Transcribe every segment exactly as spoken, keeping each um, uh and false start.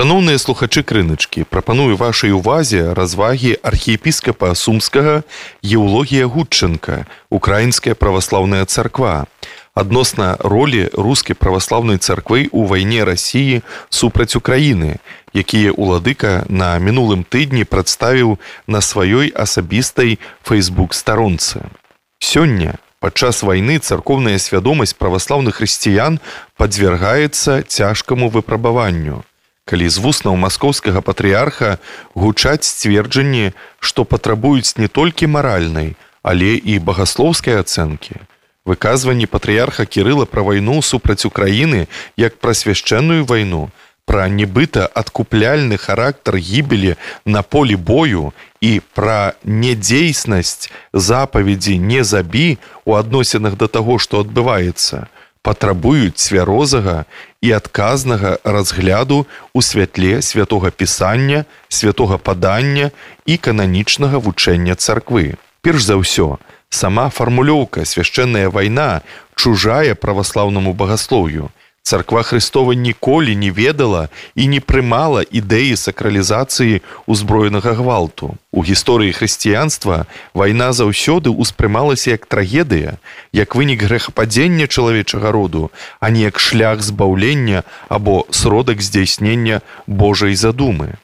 Шановныя слухачы крыначкі, прапаную вашай увазе развагі архіепіскапа Сумскага Еўлогія Гудченка, Украінская праваслаўная царква, адносна ролі рускай праваслаўнай царквы ў вайне Расіі супраць Украіны, якія ўладыка на мінулым тыдні прадставіў на сваёй асабістай фэйсбук-старонцы. Сёння, падчас вайны, царкоўная свядомасць праваслаўных хрысціян падвяргаецца цяжкаму выпрабаванню, калі з вуснаў маскоўскага патрыярха гучаць сцверджанні, што патрабуюць не толькі маральнай, але і багаслоўскай ацэнкі. Выказванні патрыярха Кірыла пра вайну супраць Украіны як пра свяшчэнную вайну, пра нібыта адкупляльны характар гібелі на полі бою і пра недзейснасць запаведзі «не забі» у адносінах да таго, што адбываецца, патрабуюць цвярозага і адказнага разгляду ў святле святога пісання, святога падання і кананічнага вучэння царквы. Перш за ўсё, сама фармулёўка «свяшчэнная вайна» чужая праваслаўнаму багаслоўю. Царква Хрыстова ніколі не ведала і не прымала ідэі сакралізацыі ўзброенага гвалту. У гісторыі хрысціянства вайна заўсёды ўспрымалася як трагедыя, як вынік грэхападзення чалавечага роду, а не як шлях збаўлення або сродак здзяйснення Божай задумы.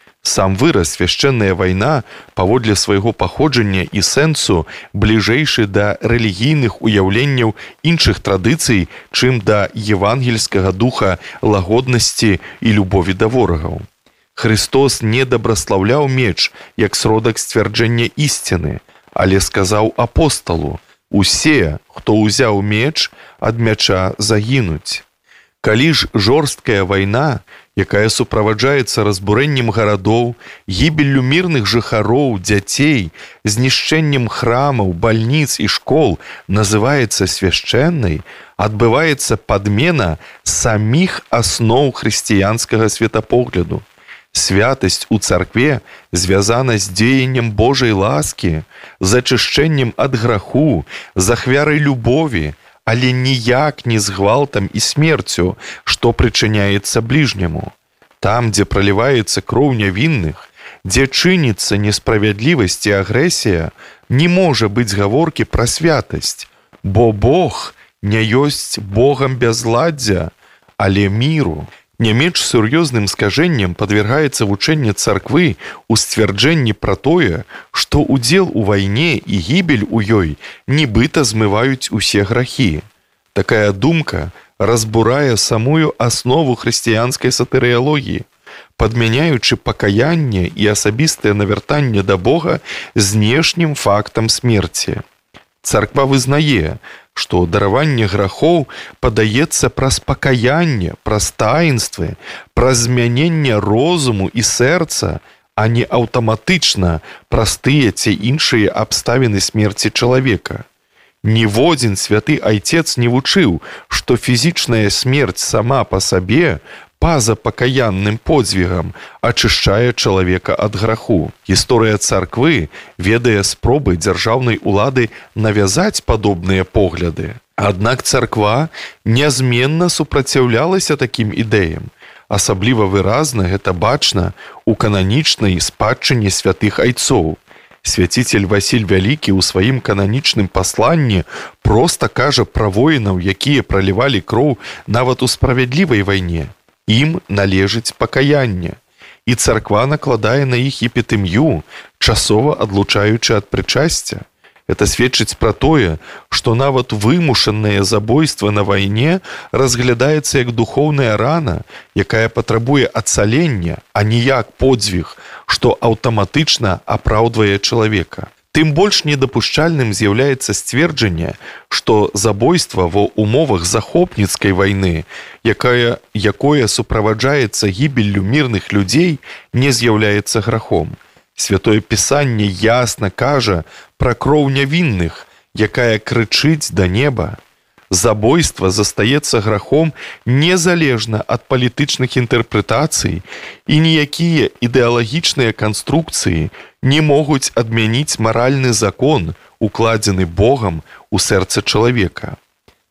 Сам выраз «свяшчэнная вайна» паводле свайго паходжання і сэнсу бліжэйшы да рэлігійных уяўленняў іншых традыцый, чым да евангельскага духа лагоднасці і любові да ворагаў. Христос не дабраслаўляў меч як сродак сцвярджэння ісціны, але сказаў апосталу: «Усе, хто ўзяў меч, ад мяча загінуць». Калі ж жорсткая вайна, якая суправаджаецца разбурэннем гарадоў, гібеллю мірных жыхароў, дзяцей, знішчэннем храмаў, бальніц і школ, называецца свяшчэннай, адбываецца падмена саміх асноў хрысціянскага светапогляду. Святасць у царкве звязана з дзеяннем Божай ласкі, з ачышчэннем ад граху, з ахвярай любові, але ніяк не з гвалтам і смерцю, што прычыняецца бліжняму. Там, дзе праліваецца кроў нявінных, дзе чыніцца несправядлівасць і агрэсія, не можа быць гаворкі пра святасць, бо Бог не ёсць Богам бязладдзя, але міру. Не менш сур'ёзным скажэннем падвяргаецца вучэнне царквы ў сцвярджэнні пра тое, што удзел у вайне і гібель у ёй нібыта змываюць усе грахі. Такая думка разбурае самую аснову хрысціянскай сатырыялогіі, падмяняючы пакаянне і асабістае навяртанне да Бога знешнім фактам смерці. Царква вызнае, што дараванне грахоў падаецца праз пакаянне, праз таінствы, праз змяненне розуму і сэрца, а не аўтаматычна праз тыя ці іншыя абставіны смерці чалавека. Ніводзін святы айцец не вучыў, што фізічная смерць сама па сабе па-за пакаянным подзвігам ачышчае чалавека ад граху. Гісторыя царквы ведае спробы дзяржаўнай улады навязаць падобныя погляды. Аднак царква нязменна супраціўлялася такім ідэям. Асабліва выразна гэта бачна ў кананічнай спадчыне святых айцоў. Свяціцель Васіль Вялікі ў сваім кананічным пасланні проста кажа пра воінаў, якія пралівалі кроў нават у справядлівай вайне. Ім належыць пакаянне, і царква накладае на іх епітэмію, часова адлучаючы ад прычасця. Это сведчыць пра тое, што нават вымушанае забойства на вайне разглядаецца як духоўная рана, якая патрабуе ацалення, а не як подзвіг, што аўтаматычна апраўдвае чалавека. Тым больш недапушчальным з'яўляецца сцверджанне, што забойства ва ўмовах захопніцкай вайны, якая, якое суправаджаецца гібеллю мірных людзей, не з'яўляецца грахом. Святое Пісанне ясна кажа пра кроў нявінных, якая крычыць да неба. Забойства застаецца грахом незалежна ад палітычных інтэрпрэтацый, і ніякія ідэалагічныя канструкцыі не могуць адмяніць маральны закон, укладзены Богам у сэрца чалавека.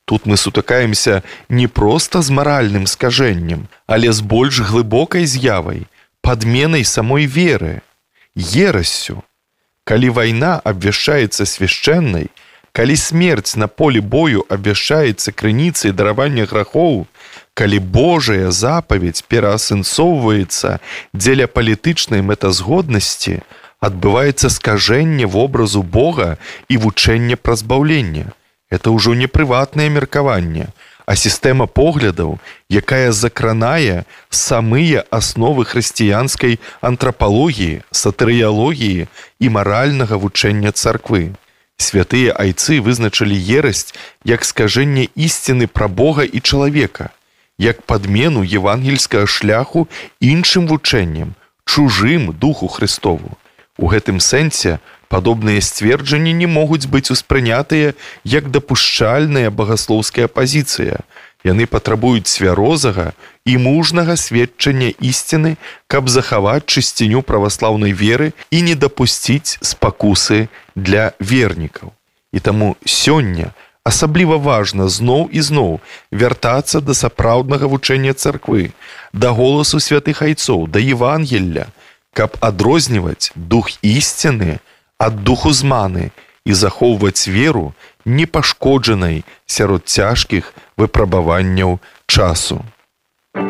Тут мы сутыкаемся не проста з маральным скажэннем, але з больш глыбокай з'явай, падменай самой веры, ерассю. Калі вайна абвяшчаецца свяшчэннай, калі смерць на полі бою абвяшчаецца крыніцай даравання грахоў, калі Божая запаведь пераасэнсоўваецца дзеля палітычнай мэтазгоднасці, адбываецца скажэнне вобразу Бога і вучэнне пра збаўленне. Это ўжо не прыватнае меркаванне, а сістэма поглядаў, якая закранае самыя асновы хрысціянскай антрапалогіі, сатырыялогіі і маральнага вучэння царквы. Святыя айцы вызначылі ерасць як скажэнне ісціны пра Бога і чалавека, як падмену евангельскага шляху іншым вучэннем, чужым духу Христову. У гэтым сэнсе падобныя сцверджанні не могуць быць успрынятыя як дапушчальная багаслоўская пазіцыя. Яны патрабуюць цвярозага і мужнага сведчання ісціны, каб захаваць чысціню праваслаўнай веры і не дапусціць спакусы для вернікаў. І таму сёння асабліва важна зноў і зноў вяртацца да сапраўднага вучэння царквы, да голасу святых айцоў, да Евангелля, каб адрозніваць дух ісціны ад духу зманы і захоўваць веру непашкоджанай сярод цяжкіх выпрабаванняў часу.